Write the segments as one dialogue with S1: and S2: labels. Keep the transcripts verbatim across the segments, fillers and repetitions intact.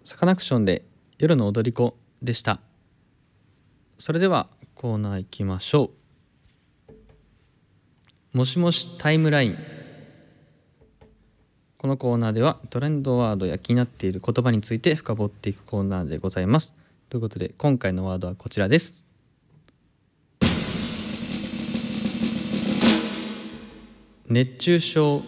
S1: サカナクションで夜の踊り子でした。それではコーナー行きましょう。もしもしタイムライン。このコーナーではトレンドワードや気になっている言葉について深掘っていくコーナーでございます。ということで今回のワードはこちらです。熱中症。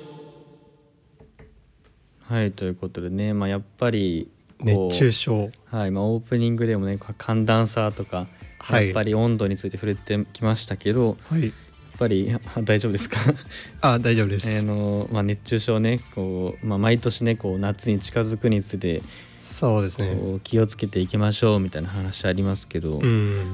S1: はい、ということでね、まあ、やっぱり
S2: 熱中症、
S1: はい、まあ、オープニングでもね寒暖差とか、はい、やっぱり温度について触れてきましたけど、はい、やっぱり大丈夫ですか？
S2: あ、大丈夫です。
S1: あの、まあ、熱中症ねこう、まあ、毎年ねこう夏に近づくにつれて
S2: そうですね、
S1: こう気をつけていきましょうみたいな話ありますけど、
S2: うん、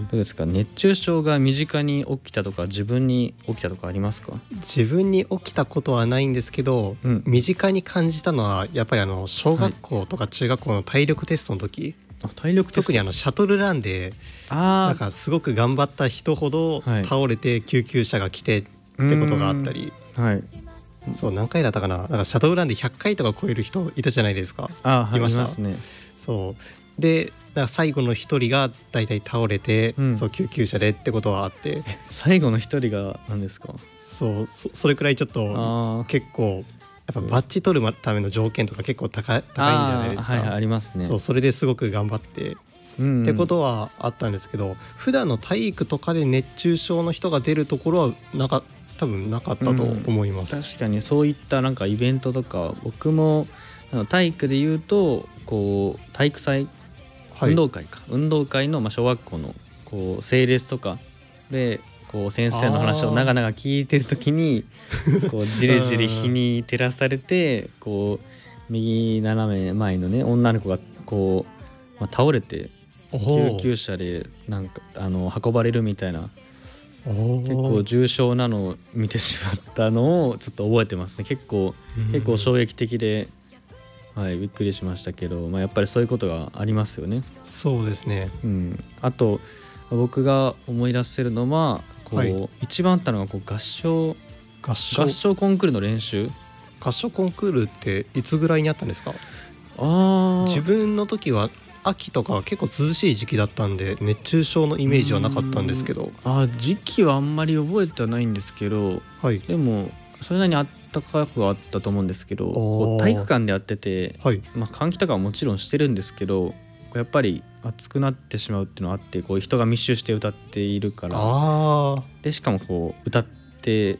S1: どうですか？熱中症が身近に起きたとか自分に起きたとかありますか？
S2: 自分に起きたことはないんですけど、うん、身近に感じたのはやっぱりあの小学校とか中学校の体力テストの時、
S1: はい、体力テスト、
S2: 特にあのシャトルランでなんかすごく頑張った人ほど倒れて救急車が来てってことがあったり、
S1: はい、
S2: そう何回だったかな、なんかシャトルランでひゃっかいとか超える人いたじゃないですか。
S1: あ、
S2: いました。
S1: いますね。
S2: そうでだから最後の一人がだいたい倒れて、うん、そう救急車でってことはあって、
S1: 最後の一人が何ですか？
S2: そう そ, それくらいちょっと結構やっぱバッジ取るための条件とか結構 高, 高いんじゃないですか。
S1: はいはい、ありますね。
S2: そうそれですごく頑張って、うんうん、ってことはあったんですけど、普段の体育とかで熱中症の人が出るところはなか多分なかったと思います、
S1: うん、確かにそういったなんかイベントとか僕も体育で言うとこう体育祭、はい、運動会か運動会のまあ小学校のこう整列とかでこう先生の話を長々聞いてる時にこうじりじり日に照らされてこう右斜め前のね女の子がこう、まあ、倒れて救急車でなんかあの運ばれるみたいな結構重症なのを見てしまったのをちょっと覚えてますね。結構結構衝撃的で、はい、びっくりしましたけど、まあ、やっぱりそういうことがありますよね。
S2: そうですね、
S1: うん、あと僕が思い出せるのはこう、はい、一番あったのがこう合唱
S2: 合唱
S1: 合唱コンクールの練習。
S2: 合唱コンクールっていつぐらいにあったんですか？
S1: あ、
S2: 自分の時は秋とか結構涼しい時期だったんで熱中症のイメージはなかったんですけど。
S1: あ、時期はあんまり覚えてはないんですけど、はい、でもそれなりにあったかくはあったと思うんですけど、こう体育館でやってて、はい、まあ、換気とかはもちろんしてるんですけどやっぱり暑くなってしまうっていうのがあって、こう人が密集して歌っているから、
S2: あ
S1: でしかもこう歌って、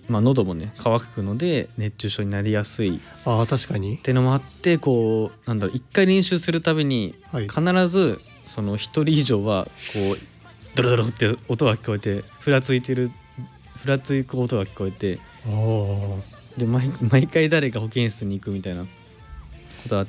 S1: まあ、喉もね乾くので熱中症になりやすい
S2: あ確かに
S1: ってのもあって、こうなんだろう一回練習するたびに必ずその一人以上はこうドロドロって音が聞こえてふらついてるふらつく音が聞こえて、で 毎, 毎回誰か保健室に行くみたいなことあって、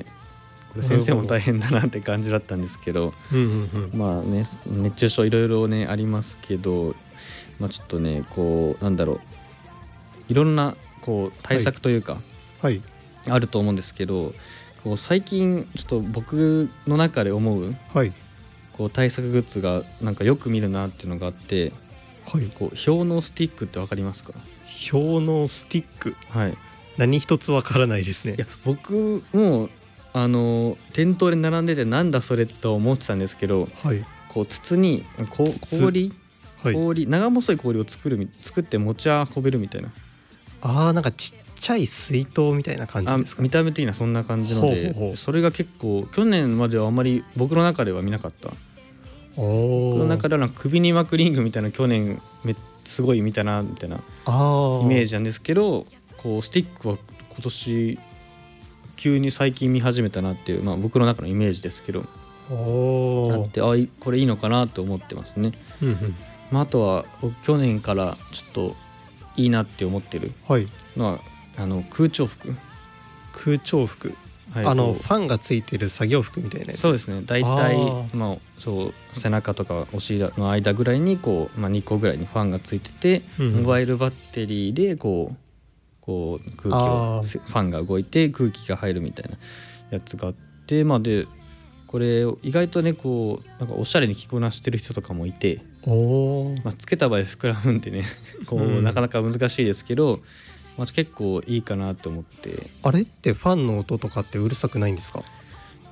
S1: これ先生も大変だなって感じだったんですけど、うんうんうん、まあね熱中症いろいろねありますけど、まあ、ちょっとねこうなんだろういろんなこう対策というか、はいはい、あると思うんですけど、こう最近ちょっと僕の中で思う、はい、こう対策グッズがなんかよく見るなっていうのがあって、はい、こう氷のスティックって分かりますか？
S2: 氷のスティック、
S1: はい、
S2: 何一つ分からないですね。
S1: いや僕もあの店頭で並んでてなんだそれと思ってたんですけど、はい、こう筒にこ氷、はい、氷長細い氷を作る作って持ち運べるみたいな。
S2: あーなんかちっちゃい水筒みたいな感じですか？
S1: 見た目的にはそんな感じので、ほうほうほう、それが結構去年まではあまり僕の中では見なかった。僕の中では首に巻くリングみたいな去年めすごい見たなみたいなイメージなんですけど、こうスティックは今年急に最近見始めたなっていう、まあ、僕の中のイメージですけど、あってあこれいいのかなと思ってますね。うんうん、まあ、あとは去年からちょっといいなって思ってるのは、はい、あの空調服
S2: 空調服、はい、あのファンがついてる作業服みたいなやつ。
S1: そうですね、だいたいまあそう背中とかお尻の間ぐらいにこう、まあ、にこぐらいにファンがついてて、うん、モバイルバッテリーでこうこう空気をファンが動いて空気が入るみたいなやつがあって、まあ、でこれ意外とねこうなんかおしゃれに着こなしてる人とかもいて、お、まあ、つけた場合膨らむんでねこう、うん、なかなか難しいですけど、まあ、結構いいかなと思って。
S2: あれってファンの音とかってうるさくないんですか？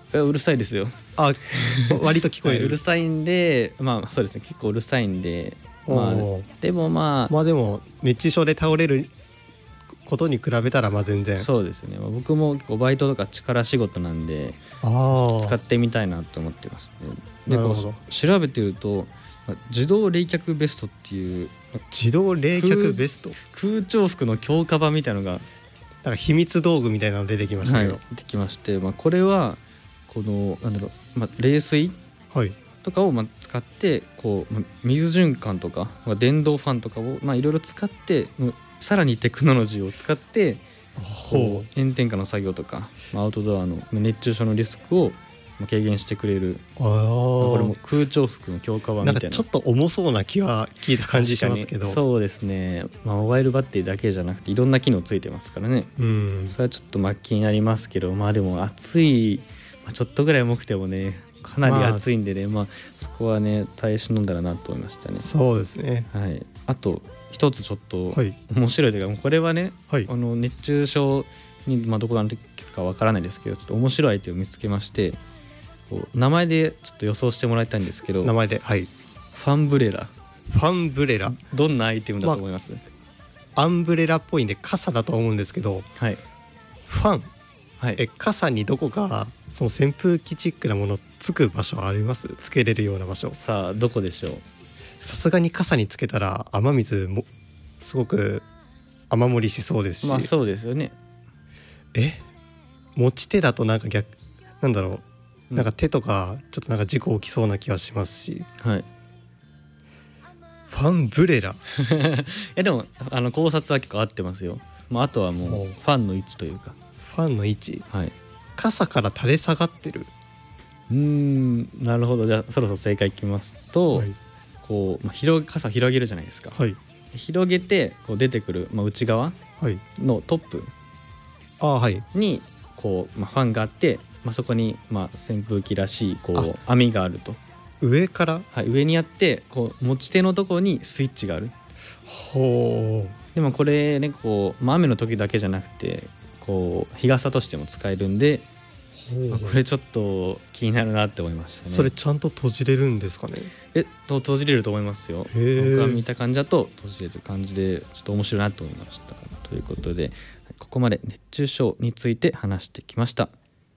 S1: うるさいですよ。
S2: あ、割と聞こえる。
S1: うるさいんで、まあそうですね、結構うるさいんで、まあでもまあ
S2: まあでも熱中症で倒れることに比べたらまあ全然。
S1: そうですね、僕も結構バイトとか力仕事なんで、
S2: あ
S1: 使ってみたいなと思ってますね。
S2: でこう
S1: 調べてると自動冷却ベストっていう
S2: 自動冷却ベスト、
S1: 空調服の強化版みたいなのが、
S2: なんか秘密道具みたいなの出てきましたけど、
S1: はい、出てきまして、まあ、これはこのなんだろう、まあ、冷水とかをまあ使ってこう、まあ、水循環とか、まあ、電動ファンとかをまあいろいろ使って、さらにテクノロジーを使ってこう炎天下の作業とか、まあ、アウトドアの熱中症のリスクを軽減してくれる。
S2: あ、
S1: これも空調服の強化版みたいな。
S2: なんかちょっと重そうな気は聞いた感じしますけど。
S1: そうですね、まあ、モバイルバッテリーだけじゃなくていろんな機能ついてますからね。
S2: うん、
S1: それはちょっとまあ気になりますけど、まあでも暑い、まあ、ちょっとぐらい重くてもねかなり暑いんでね、まあ、まあそこはね耐え忍んだらなと思いましたね。
S2: そうですね、
S1: はい、あと一つちょっと面白いというか、これはね、はい、あの熱中症に、まあ、どこが効くかわからないですけど、ちょっと面白いアイテムを見つけまして、こう名前でちょっと予想してもらいたいんですけど、
S2: 名前で、はい、
S1: ファンブレラ。
S2: ファンブレラ、
S1: どんなアイテムだと思います？ま
S2: あ、アンブレラっぽいんで傘だと思うんですけど、
S1: はい、
S2: ファン、
S1: はい、
S2: え傘にどこかその扇風機チックなものつく場所あります？つけれるような場所。
S1: さあどこでしょう？
S2: さすがに傘につけたら雨水もすごく雨漏りしそうですし、
S1: まあそうですよね。
S2: え持ち手だとなんか逆なんだろう、なんか手とかちょっとなんか事故起きそうな気はしますし、
S1: はい、
S2: ファンブレラい
S1: やでもあの考察は結構合ってますよ。まあ、あとはもうファンの位置というか、
S2: ファンの位置、
S1: はい、
S2: 傘から垂れ下がってる。
S1: うーん、なるほど。じゃあそろそろ正解いきますと、はい、こう、まあ、広傘広げるじゃないですか、
S2: はい、
S1: 広げてこう出てくる、まあ、内側のトップにこう、まあ、ファンがあって、まあ、そこにまあ扇風機らしいこう網があると。
S2: 上から、
S1: はい、上にあってこう持ち手のところにスイッチがある。
S2: ほう。
S1: でもこれねこう、まあ、雨の時だけじゃなくてこう日傘としても使えるんで、まあ、これちょっと気になるなって思いましたね。
S2: それちゃんと閉じれるんですかね？
S1: えと閉じれると思いますよ。僕が見た感じだと閉じれる感じでちょっと面白いなと思いましたということで、ここまで熱中症について話してきました。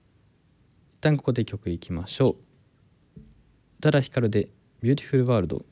S1: 一旦ここで曲いきましょう。宇多田ヒカルでビューティフルワールド。